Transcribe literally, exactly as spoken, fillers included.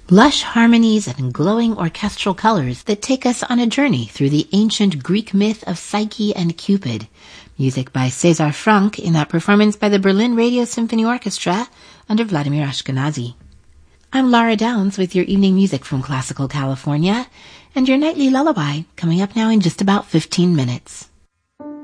Lush harmonies and glowing orchestral colors that take us on a journey through the ancient Greek myth of Psyche and Cupid. Music by César Franck in that performance by the Berlin Radio Symphony Orchestra under Vladimir Ashkenazy. I'm Laura Downs with your evening music from Classical California and your nightly lullaby coming up now in just about fifteen minutes.